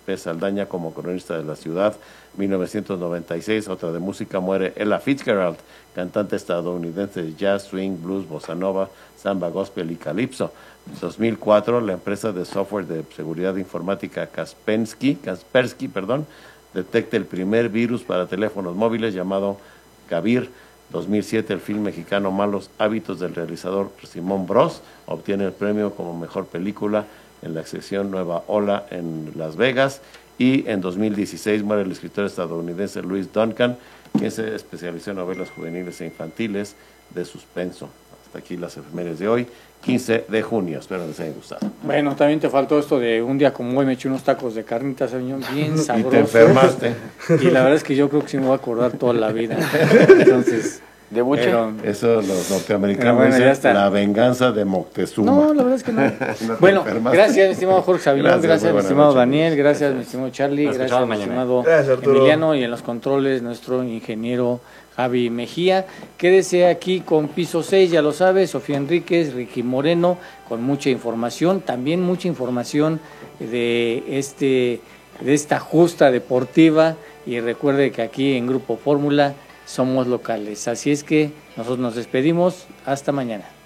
P. Saldaña como cronista de la ciudad. 1996, otra de música, muere Ella Fitzgerald, cantante estadounidense de jazz, swing, blues, bossa nova, samba, gospel y calipso. 2004, la empresa de software de seguridad informática Kaspersky, detecta el primer virus para teléfonos móviles llamado Kabir. 2007, el film mexicano Malos Hábitos del realizador Simón Bros obtiene el premio como mejor película en la sección Nueva Ola en Las Vegas. Y en 2016 muere el escritor estadounidense Louis Duncan, quien se especializó en novelas juveniles e infantiles de suspenso. Hasta aquí las efemérides de hoy, 15 de junio. Espero les haya gustado. Bueno, también te faltó esto de un día como hoy me eché unos tacos de carnitas, señor, bien sabrosos. Y te enfermaste. Y la verdad es que yo creo que sí me voy a acordar toda la vida. Entonces... ¿De buche? Eso los norteamericanos dicen la venganza de Moctezuma. No, la verdad es que no. Bueno, gracias, mi estimado Jorge Savillón, gracias mi estimado Daniel, gracias mi estimado Charlie, gracias mi estimado Emiliano, y en los controles nuestro ingeniero Javi Mejía. Quédese aquí con Piso 6, ya lo sabe, Sofía Enríquez, Ricky Moreno, con mucha información, también mucha información de esta justa deportiva, y recuerde que aquí en Grupo Fórmula somos locales. Así es que nosotros nos despedimos. Hasta mañana.